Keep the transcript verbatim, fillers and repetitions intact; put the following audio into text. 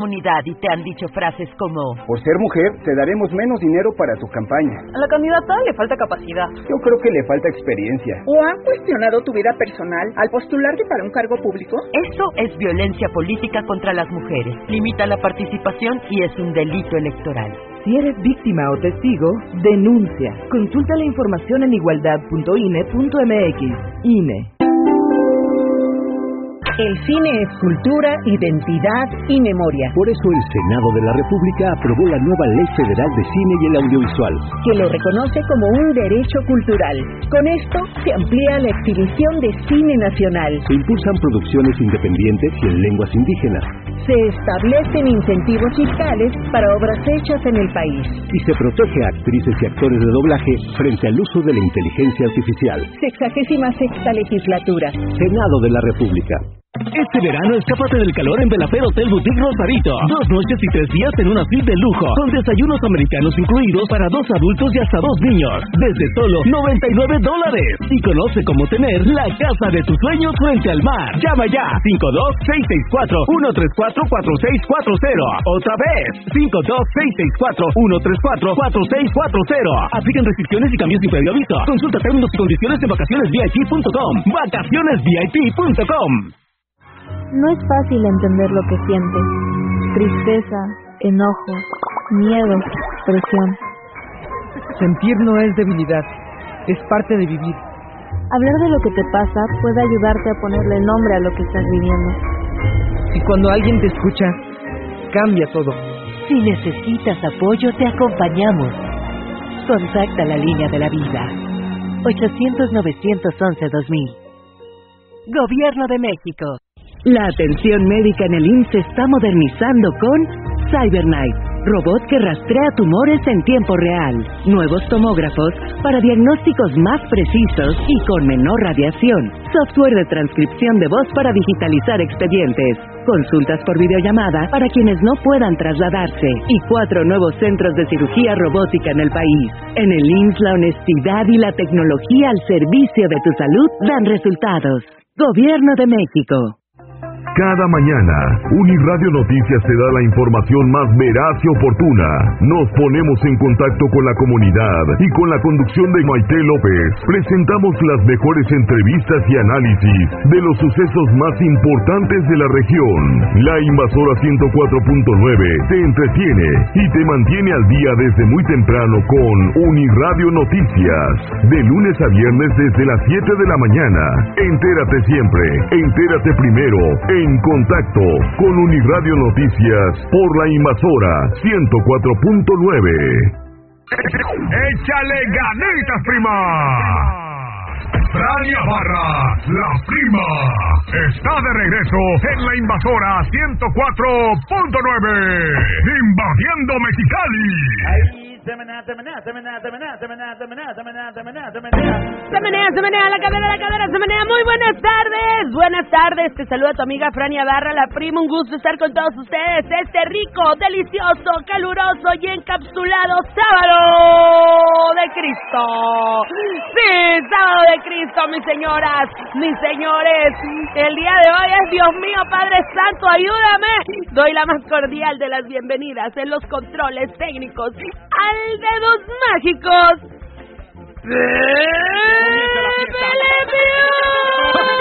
comunidad y te han dicho frases como: por ser mujer, te daremos menos dinero para tu campaña. A la candidata le falta capacidad. Yo creo que le falta experiencia. ¿O han cuestionado tu vida personal al postularte para un cargo público? Eso es violencia política contra las mujeres. Limita la participación y es un delito electoral. Si eres víctima o testigo, denuncia. Consulta la información en igualdad punto I N E punto M X. I N E. El cine es cultura, identidad y memoria. Por eso el Senado de la República aprobó la nueva Ley Federal de Cine y el Audiovisual, que lo reconoce como un derecho cultural. Con esto se amplía la exhibición de cine nacional. Se impulsan producciones independientes y en lenguas indígenas. Se establecen incentivos fiscales para obras hechas en el país. Y se protege a actrices y actores de doblaje frente al uso de la inteligencia artificial. Sexagésima sexta legislatura. Senado de la República. Este verano escápate del calor en Belafer Hotel Boutique Rosarito. Dos noches y tres días en una suite de lujo, con desayunos americanos incluidos para dos adultos y hasta dos niños, desde solo noventa y nueve dólares. Y conoce cómo tener la casa de tus sueños frente al mar. Llama ya, cinco dos seis seis cuatro uno tres cuatro cuatro seis cuatro cero. Otra vez, cinco dos seis seis cuatro uno tres cuatro cuatro seis cuatro cero. Aplican restricciones y cambios sin previo aviso. Consulta términos y condiciones en vacaciones V I P punto com. vacaciones V I P punto com. No es fácil entender lo que sientes. Tristeza, enojo, miedo, presión. Sentir no es debilidad, es parte de vivir. Hablar de lo que te pasa puede ayudarte a ponerle nombre a lo que estás viviendo. Y cuando alguien te escucha, cambia todo. Si necesitas apoyo, te acompañamos. Contacta la línea de la vida. ochocientos novecientos once dos mil. Gobierno de México. La atención médica en el I M S S se está modernizando con CyberKnife, robot que rastrea tumores en tiempo real, nuevos tomógrafos para diagnósticos más precisos y con menor radiación, software de transcripción de voz para digitalizar expedientes, consultas por videollamada para quienes no puedan trasladarse y cuatro nuevos centros de cirugía robótica en el país. En el I M S S la honestidad y la tecnología al servicio de tu salud dan resultados. Gobierno de México. Cada mañana, Uniradio Noticias te da la información más veraz y oportuna. Nos ponemos en contacto con la comunidad y con la conducción de Maite López presentamos las mejores entrevistas y análisis de los sucesos más importantes de la región. La Invasora ciento cuatro punto nueve te entretiene y te mantiene al día desde muy temprano con Uniradio Noticias. De lunes a viernes desde las siete de la mañana. Entérate siempre, entérate primero. En contacto con Uniradio Noticias por la Invasora ciento cuatro punto nueve. ¡Échale ganitas, prima! Frania Barra, la prima, está de regreso en la Invasora ciento cuatro punto nueve, invadiendo Mexicali. Se menea, se menea, se menea, se menea, se menea, se menea, se menea, se menea, se menea. Se menea, se menea, la cadera, la cadera, se menea. Muy buenas tardes, buenas tardes. Te saluda tu amiga Frania Barra, la prima. Un gusto estar con todos ustedes. Este rico, delicioso, caluroso y encapsulado sábado de Cristo. Sí, sábado de Cristo, mis señoras, mis señores. El día de hoy es, Dios mío, Padre Santo, ayúdame. Doy la más cordial de las bienvenidas en los controles técnicos al Dedos Mágicos. ¡Pepe